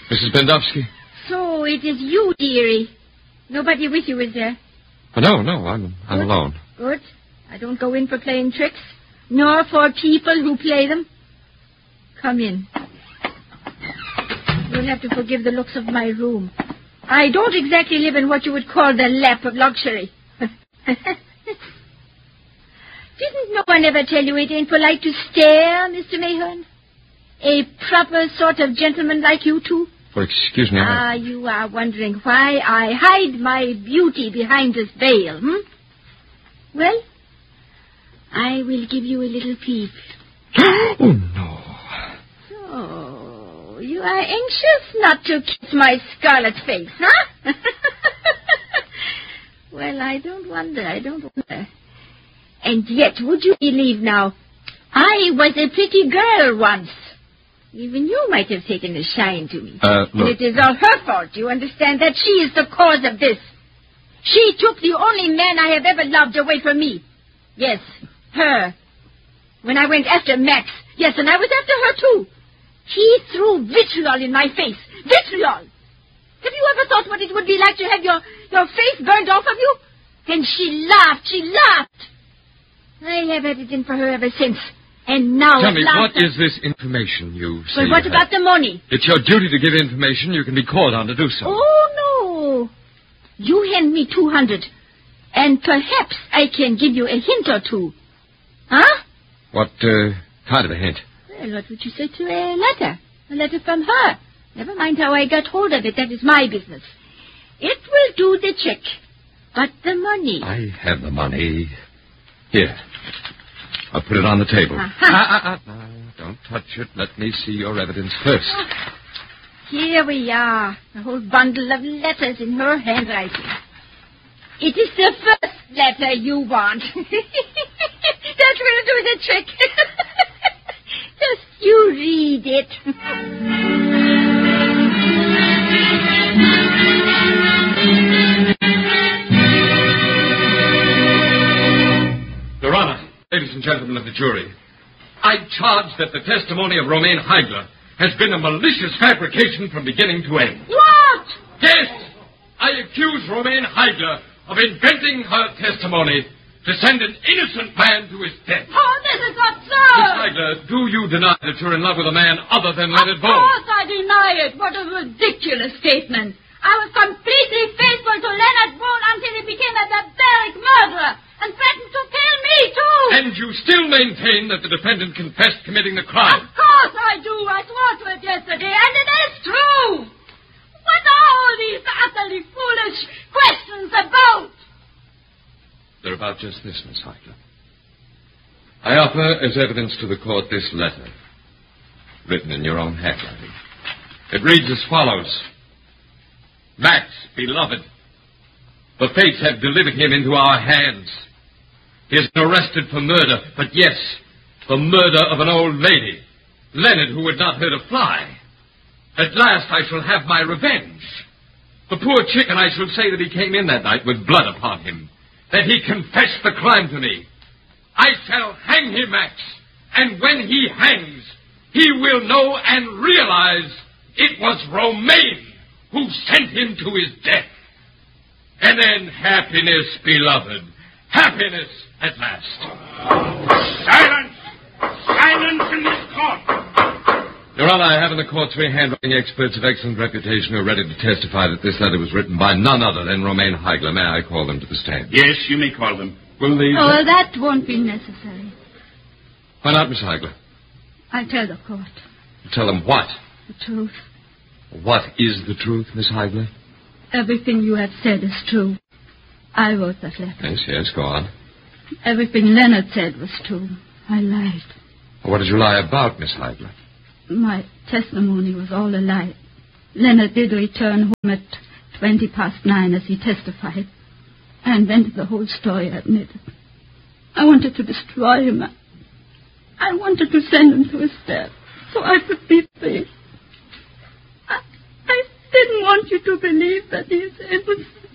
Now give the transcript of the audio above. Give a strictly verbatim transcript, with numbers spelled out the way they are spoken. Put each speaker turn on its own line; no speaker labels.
Missus Bendowski?
So it is you, dearie. Nobody with you, is there?
Oh, no, no, I'm, I'm
Good.
alone.
Good. I don't go in for playing tricks, nor for people who play them. Come in. You'll have to forgive the looks of my room. I don't exactly live in what you would call the lap of luxury. Didn't no one ever tell you it ain't polite to stare, Mister Mayhern? A proper sort of gentleman like you two?
Oh, excuse me.
Ah,
I...
you are wondering why I hide my beauty behind this veil, hmm? Well, I will give you a little peep.
Oh, no.
So, you are anxious not to kiss my scarlet face, huh? Well, I don't wonder, I don't wonder. And yet, would you believe now, I was a pretty girl once. Even you might have taken a shine to me.
Uh, look.
And it is all her fault, you understand, that she is the cause of this. She took the only man I have ever loved away from me. Yes, her. When I went after Max, yes, and I was after her too. He threw vitriol in my face. Vitriol! Have you ever thought what it would be like to have your, your face burned off of you? And she laughed, she laughed. I have had it in for her ever since. And now
Tell
at
me,
last...
what is this information you say?
Well, what
you
about
have?
the money?
It's your duty to give information. You can be called on to do so.
Oh, no. You hand me two hundred. And perhaps I can give you a hint or two. Huh?
What uh, kind of a hint?
Well, what would you say to a letter? A letter from her. Never mind how I got hold of it. That is my business. It will do the trick. But the money...
I have the money. Here. I'll put it on the table.
Uh-huh.
Ah, ah, ah, no, don't touch it. Let me see your evidence first.
Here we are. A whole bundle of letters in her handwriting. It is the first letter you want. That will do the trick. Just you read it.
Your Honor, ladies and gentlemen of the jury, I charge that the testimony of Romaine Heigler has been a malicious fabrication from beginning to end.
What?
Yes! I accuse Romaine Heigler of inventing her testimony to send an innocent man to his death.
Oh, this is
Miss
absurd!
Heigler, do you deny that you're in love with a man other than Leonard
Of
Boone?
course I deny it. What a ridiculous statement. I was completely faithful to Leonard Boone until he became a barbaric murderer and threatened to kill me, too.
And you still maintain that the defendant confessed committing the crime?
Of course I do. I swore to it yesterday, and it is true. What are all these utterly foolish questions about?
They're about just this, Miss Heigler. I offer as evidence to the court this letter, written in your own handwriting. It reads as follows. Max, beloved, the fates have delivered him into our hands. He has been arrested for murder, but yes, the murder of an old lady, Leonard, who would not hurt a fly. At last I shall have my revenge. The poor chicken, I shall say that he came in that night with blood upon him, that he confessed the crime to me. I shall hang him, Max, and when he hangs, he will know and realize it was Romaine who sent him to his death. And then happiness, beloved, happiness at last.
Silence! Silence in this court!
Your Honor, I have in the court three handwriting experts of excellent reputation who are ready to testify that this letter was written by none other than Romaine Heigler. May I call them to the stand?
Yes, you may call them.
Will these...
Oh, well, that won't be necessary.
Why not, Miss Heigler?
I'll tell the court
Tell them what?
the truth.
What is the truth, Miss Heigler?
Everything you have said is true. I wrote that letter.
Yes, yes, go on.
Everything Leonard said was true. I lied.
What did you lie about, Miss Heigler?
My testimony was all a lie. Leonard did return home at twenty past nine as he testified. I invented the whole story, I admit it. I wanted to destroy him. I wanted to send him to his death so I could be free. I, I didn't want you to believe that he is innocent.